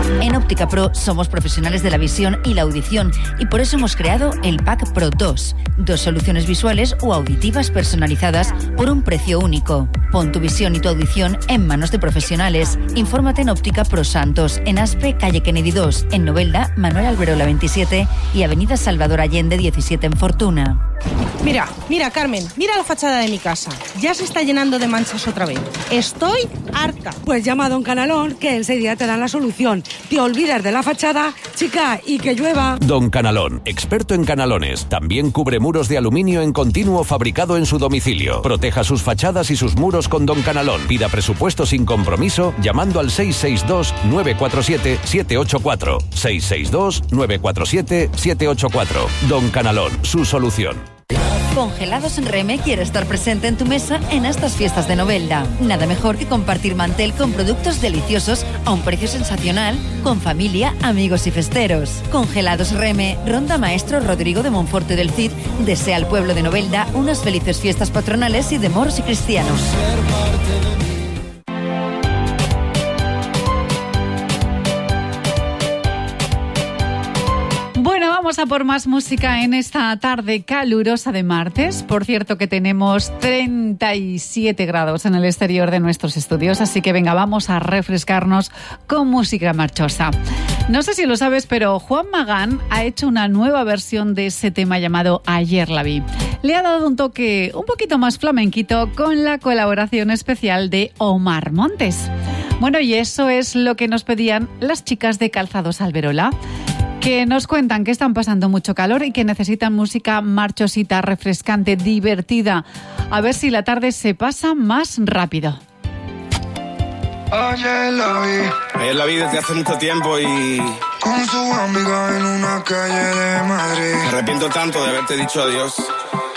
En Óptica Pro somos profesionales de la visión y la audición y por eso hemos creado el Pack Pro 2. 2 soluciones visuales o auditivas personalizadas por un precio único. Pon tu visión y tu audición en manos de profesionales. Infórmate en Óptica Pro Santos, en Aspe, calle Kennedy 2, en Novelda, Manuel Alberola 27 y avenida Salvador Allende 17 en Fortuna. Mira, Carmen, mira la fachada de mi casa. Ya se está llenando de manchas otra vez. Estoy harta. Pues llama a Don Canalón, que enseguida te dan la solución. Te olvidas de la fachada, chica, y que llueva. Don Canalón, experto en canalones. También cubre muros de aluminio en continuo fabricado en su domicilio. Proteja sus fachadas y sus muros con Don Canalón. Pida presupuesto sin compromiso llamando al 662-947-784. 662-947-784. Don Canalón, su solución. Congelados Reme quiere estar presente en tu mesa en estas fiestas de Novelda. Nada mejor que compartir mantel con productos deliciosos a un precio sensacional, con familia, amigos y festeros. Congelados Reme, Ronda Maestro Rodrigo de Monforte del Cid, desea al pueblo de Novelda unas felices fiestas patronales y de moros y cristianos. Vamos a por más música en esta tarde calurosa de martes. Por cierto que tenemos 37 grados en el exterior de nuestros estudios, así que venga, vamos a refrescarnos con música marchosa. No sé si lo sabes, pero Juan Magán ha hecho una nueva versión de ese tema llamado Ayer la vi. Le ha dado un toque un poquito más flamenquito con la colaboración especial de Omar Montes. Bueno, y eso es lo que nos pedían las chicas de Calzados Alberola, que nos cuentan que están pasando mucho calor y que necesitan música marchosita, refrescante, divertida. A ver si la tarde se pasa más rápido. Ayer la vi desde hace mucho tiempo y... con su amiga en una calle de Madrid. Me arrepiento tanto de haberte dicho adiós.